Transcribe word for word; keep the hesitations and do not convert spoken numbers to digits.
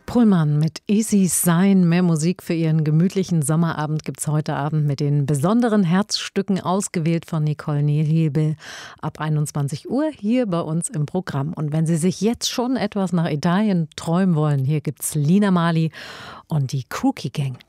Pullman mit Easy Sein. Mehr Musik für Ihren gemütlichen Sommerabend gibt's heute Abend mit den besonderen Herzstücken, ausgewählt von Nicole Nielhebel ab einundzwanzig Uhr hier bei uns im Programm. Und wenn Sie sich jetzt schon etwas nach Italien träumen wollen, hier gibt's Lina Mali und die Crookie Gang.